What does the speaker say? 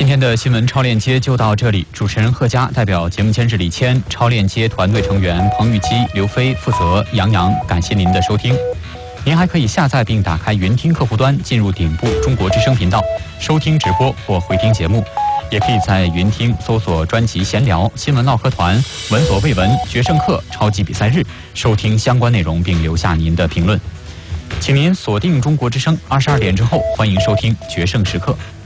天的新闻超链接就到这里，主持人贺佳代表节目监制李谦、超链接团队成员彭玉基、刘飞、负责杨洋，感谢您的收听。您还可以下载并打开云听客户端，进入顶部中国之声频道，收听直播或回听节目。也可以在云听搜索专辑闲聊、新闻唠嗑团、闻所未闻、决胜课、超级比赛日，收听相关内容并留下您的评论。请您锁定中国之声，22点之后欢迎收听决胜时刻。